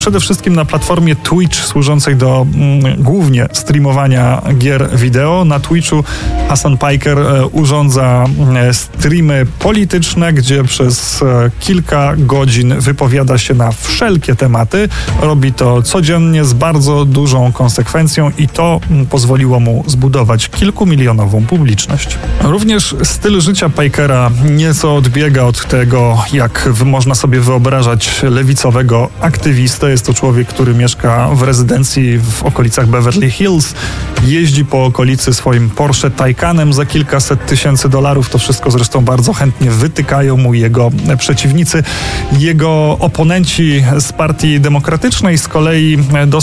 Przede wszystkim na platformie Twitch, służącej do głównie streamowania gier wideo. Na Twitchu Hasan Piker urządza streamy polityczne, gdzie przez kilka godzin wypowiada się na wszelkie tematy. Robi to codziennie z bardzo dużą konsekwencją i to pozwoliło mu zbudować kilkumilionową publiczność. Również styl życia Pikera nieco odbiega od tego, jak można sobie wyobrażać lewicowego aktywistę. Jest to człowiek, który mieszka w rezydencji w okolicach Beverly Hills, jeździ po okolicy swoim Porsche Taycanem za kilkaset tysięcy dolarów. To wszystko zresztą bardzo chętnie wytykają mu jego przeciwnicy. Jego oponenci z Partii Demokratycznej z kolei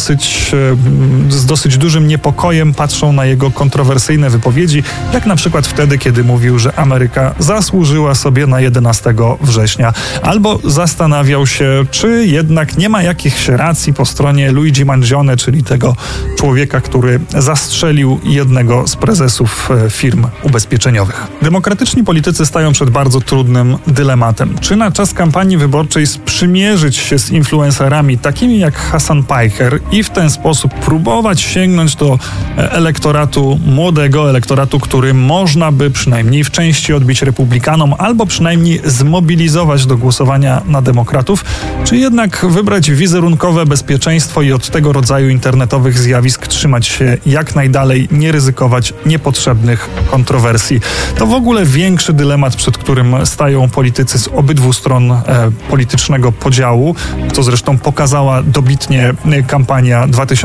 z dosyć dużym niepokojem patrzą na jego kontrowersyjne wypowiedzi, jak na przykład wtedy, kiedy mówił, że Ameryka zasłużyła sobie na 11 września, albo zastanawiał się, czy jednak nie ma jakichś racji po stronie Luigi Mangione, czyli tego człowieka, który zastrzelił jednego z prezesów firm ubezpieczeniowych. Demokratyczni politycy stają przed bardzo trudnym dylematem. Czy na czas kampanii wyborczej sprzymierzyć się z influencerami takimi jak Hasan Piker i w ten sposób próbować sięgnąć do elektoratu, młodego elektoratu, który można by przynajmniej w części odbić republikanom, albo przynajmniej zmobilizować do głosowania na demokratów, czy jednak wybrać wizerunkowe bezpieczeństwo i od tego rodzaju internetowych zjawisk trzymać się jak najdalej, nie ryzykować niepotrzebnych kontrowersji. To w ogóle większy dylemat, przed którym stają politycy z obydwu stron politycznego podziału, co zresztą pokazała dobitnie kampania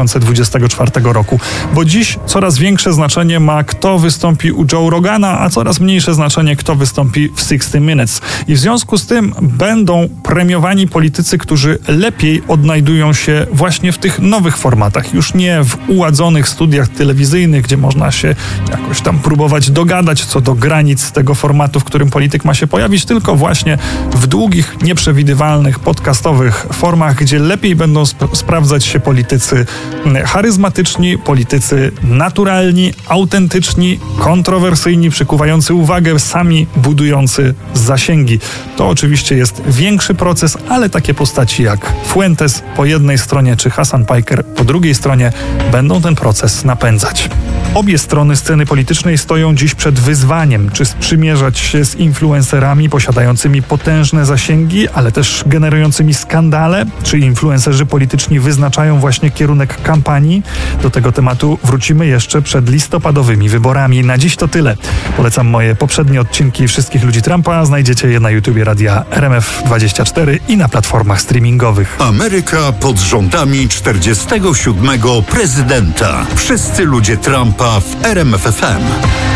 2024 roku. Bo dziś coraz większe znaczenie ma, kto wystąpi u Joe Rogana, a coraz mniejsze znaczenie, kto wystąpi w 60 Minutes. I w związku z tym będą premiowani politycy, którzy lepiej odnajdują się właśnie w tych nowych formatach. Już nie w uładzonych studiach telewizyjnych, gdzie można się jakoś tam próbować dogadać co do granic tego formatu, w którym polityk ma się pojawić, tylko właśnie w długich, nieprzewidywalnych, podcastowych formach, gdzie lepiej będą sprawdzać się politycy charyzmatyczni, politycy naturalni, autentyczni, kontrowersyjni, przykuwający uwagę, sami budujący zasięgi. To oczywiście jest większy proces, ale takie postaci jak Fuentes po jednej stronie czy Hasan Piker po drugiej stronie będą ten proces napędzać. Obie strony sceny politycznej stoją dziś przed wyzwaniem, czy sprzymierzać się z influencerami posiadającymi potężne zasięgi, ale też generującymi skandale, czy influencerzy polityczni wyznaczają właśnie kierunek kampanii. Do tego tematu wrócimy jeszcze przed listopadowymi wyborami. Na dziś to tyle. Polecam moje poprzednie odcinki Wszystkich Ludzi Trumpa. Znajdziecie je na YouTubie Radia RMF24 i na platformach streamingowych. Ameryka pod rządami 47. prezydenta. Wszyscy ludzie Trumpa w RMF FM.